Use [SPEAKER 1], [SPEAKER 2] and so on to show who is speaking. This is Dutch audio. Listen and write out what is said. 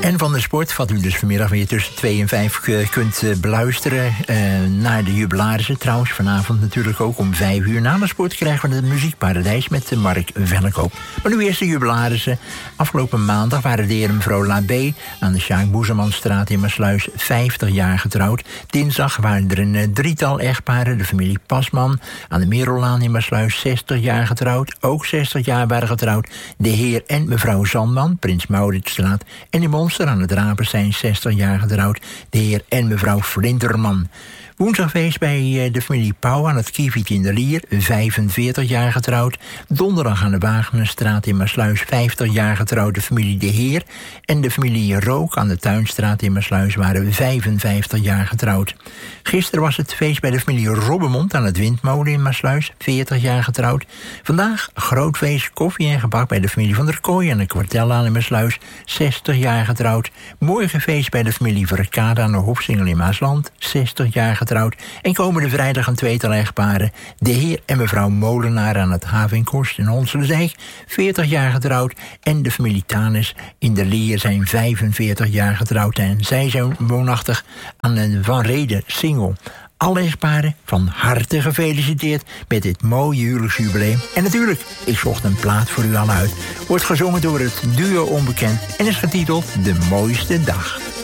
[SPEAKER 1] En van de sport, wat u dus vanmiddag weer tussen 2 en 5 kunt beluisteren naar de jubilarissen. Trouwens, vanavond natuurlijk ook om 5 uur na de sport krijgen we het muziekparadijs met Mark Vellekoop. Maar nu eerst de jubilarissen. Afgelopen maandag waren de heer en mevrouw Labé aan de Sjaak Boezemanstraat in Maassluis 50 jaar getrouwd. Dinsdag waren er een drietal echtparen, de familie Pasman aan de Merellaan in Maassluis 60 jaar getrouwd. Ook 60 jaar waren getrouwd de heer en mevrouw Zandman, Prins Mauritsstraat. En in Monster aan het Rapenstein 60 jaar getrouwd de heer en mevrouw Flinterman. Woensdagfeest bij de familie Pauw aan het Kieviet in de Lier, 45 jaar getrouwd. Donderdag aan de Wagenenstraat in Maassluis, 50 jaar getrouwd de familie De Heer. En de familie Rook aan de Tuinstraat in Maassluis waren 55 jaar getrouwd. Gisteren was het feest bij de familie Robbemond aan het Windmolen in Maassluis, 40 jaar getrouwd. Vandaag groot feest, koffie en gebak bij de familie Van der Kooi aan de Kwartellaan in Maassluis, 60 jaar getrouwd. Morgen feest bij de familie Verkade aan de Hofsingel in Maasland, 60 jaar getrouwd. En komende vrijdag een tweetal echtparen. De heer en mevrouw Molenaar aan het Havenkorst in Honselersdijk, 40 jaar getrouwd. En de familie Tanis in de Lier zijn 45 jaar getrouwd. En zij zijn woonachtig aan de Van Reden Singel. Alle echtparen van harte gefeliciteerd met dit mooie huwelijksjubileum. En natuurlijk, ik zocht een plaat voor u al uit. Wordt gezongen door het duo Onbekend en is getiteld De Mooiste Dag.